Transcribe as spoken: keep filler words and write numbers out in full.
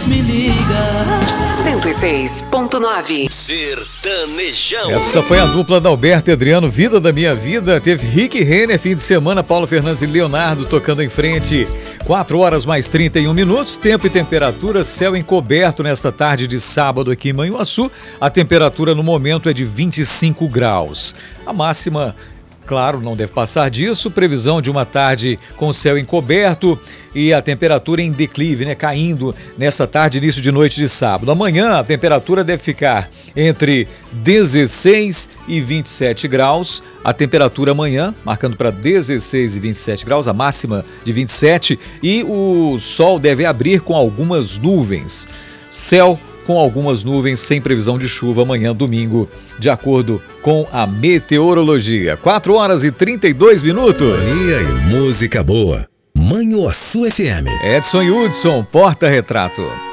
Deus me liga. cento e seis ponto nove. Sertanejão. Essa foi a dupla da Alberto e Adriano, Vida da Minha Vida. Teve Rick Renner, fim de semana, Paulo Fernandes e Leonardo tocando em frente. quatro horas mais trinta e um minutos, tempo e temperatura, céu encoberto nesta tarde de sábado aqui em Manhuaçu. A temperatura no momento é de vinte e cinco graus. A máxima, claro, não deve passar disso. Previsão de uma tarde com céu encoberto e a temperatura em declive, né? Caindo nessa tarde, início de noite de sábado. Amanhã a temperatura deve ficar entre dezesseis e vinte e sete graus. A temperatura amanhã, marcando para dezesseis e vinte e sete graus, a máxima de vinte e sete. E o sol deve abrir com algumas nuvens. Céu com algumas nuvens, sem previsão de chuva amanhã, domingo, de acordo com a meteorologia. quatro horas e trinta e dois minutos. Mania e música boa. Manhuaçu F M. Edson e Hudson, Porta-Retrato.